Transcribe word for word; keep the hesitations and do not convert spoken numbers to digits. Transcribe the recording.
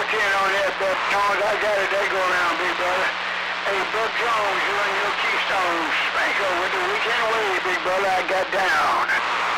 ten on that, Buck Jones. I got it. They go around, big brother. Hey, Buck Jones, you and your Keystone Spanko with the weekend away, big brother. I got down.